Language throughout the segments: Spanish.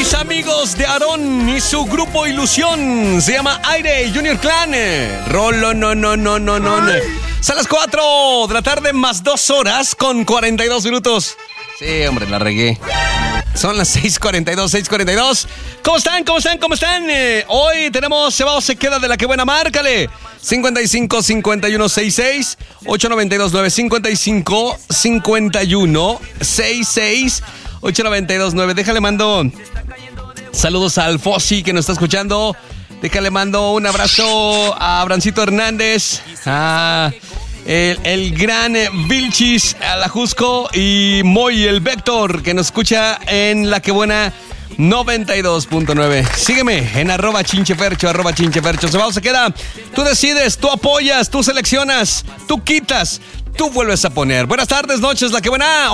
Los amigos de Aarón y su grupo Ilusión. Se llama Aire Junior Clan. Rolo, no. Son las 4 de la tarde más 2 horas con 42 minutos. Sí, hombre, la regué. Son las 6:42. ¿Cómo están? Hoy tenemos Cebado se queda de la que buena, márcale. 55 51 66 892 9 55 51 66 892 9. Déjale mando saludos al Fossi que nos está escuchando. Déjale mando un abrazo a Abrancito Hernández, a el gran Vilchis, a la Jusco y Moy, el Vector, que nos escucha en La Que Buena 92.9. Sígueme en @chinchefercho. Cebado se queda. Tú decides, tú apoyas, tú seleccionas, tú quitas, tú vuelves a poner. Buenas tardes, noches, La Que Buena.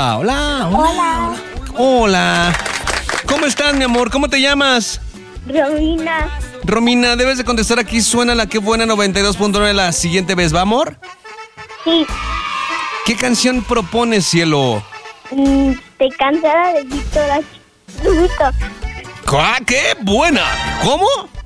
Hola. ¿Cómo estás, mi amor? ¿Cómo te llamas? Romina, debes de contestar aquí. Suena La Que Buena 92.9 la siguiente vez, ¿va, amor? Sí. ¿Qué canción propones, cielo? Estoy cansada de Víctor. ¡Qué buena! ¿Cómo?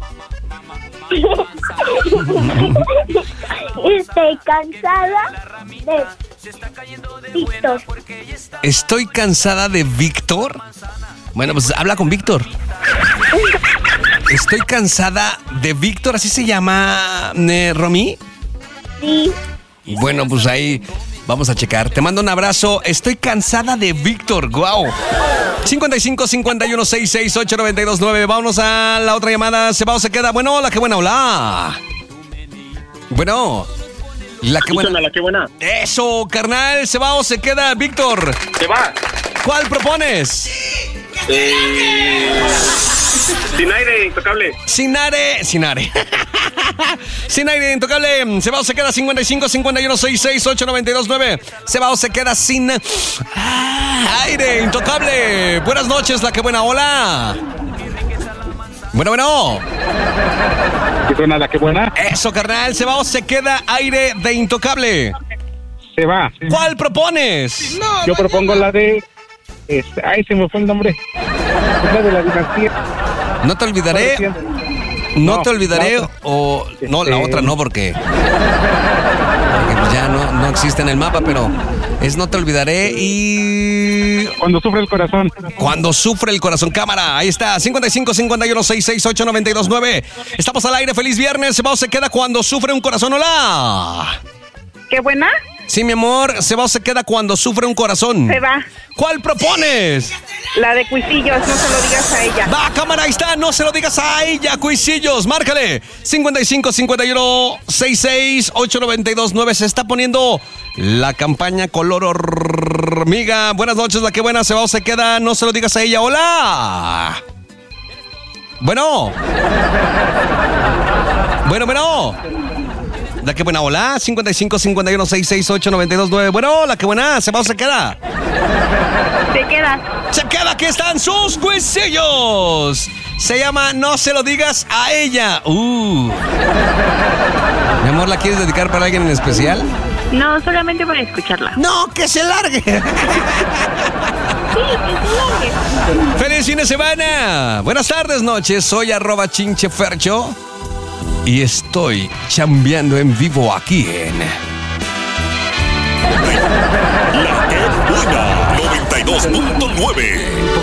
Estoy cansada de Víctor. ¿Estoy cansada de Víctor? Bueno, pues habla con Víctor. Estoy cansada de Víctor, ¿así se llama, Romy? Sí. Bueno, pues ahí vamos a checar. Te mando un abrazo. Estoy cansada de Víctor. ¡Guau! 55 51 66 892 9. Vámonos a la otra llamada. Cebado se queda. Bueno, La Que Buena, hola. Bueno, La Que Buena. La Que Buena. Eso, carnal. Cebado se queda. Víctor. Se va. ¿Cuál propones? Sin aire, intocable. Sin aire. Sin aire, intocable. Cebado se queda 55 51 66 892 9. Cebado se queda sin aire, intocable. Buenas noches, La Que Buena, hola. Bueno. ¿Qué suena La Que Buena? Eso, carnal. Cebado se queda aire de intocable. Se va. ¿Cuál propones? Yo propongo la de... se me fue el nombre. La de la dinastía. No te olvidaré. No te olvidaré o... No, la otra no, porque pues ya no existe en el mapa, pero es No Te Olvidaré y... Cuando sufre el corazón. Cuando sufre el corazón. Cámara, ahí está. 55 51 66 892 9. Estamos al aire, feliz viernes. Cebado se queda Cuando Sufre un Corazón. Hola. ¿Qué buena? Sí, mi amor. Cebado se queda Cuando Sufre un Corazón. Se va. ¿Cuál propones? La de Cuisillos, no se lo digas a ella. Va, cámara, ahí está. No se lo digas a ella, Cuisillos. Márcale. 55 51 66 892 9. Se está poniendo la campaña color hormiga. Buenas noches, La Que Buena. Cebado se queda. No se lo digas a ella. Hola. Bueno. La Que Buena, hola. 55 51 66 892 9. Bueno, La Que Buena. Cebado se queda. Se queda, aquí están sus Cuisillos. Se llama No Se Lo Digas a Ella. Mi amor, ¿la quieres dedicar para alguien en especial? No, solamente para escucharla. No, que se largue. ¡Feliz fin de semana! Buenas tardes, noches. Soy @chinchefercho y estoy chambeando en vivo aquí en... La Que Buena 92.9.